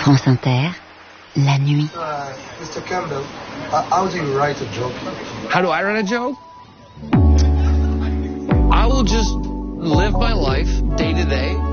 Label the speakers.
Speaker 1: France Inter, la nuit.
Speaker 2: Mr. Campbell, how do you write a joke?
Speaker 3: How do I write a joke? I will just live my life day to day.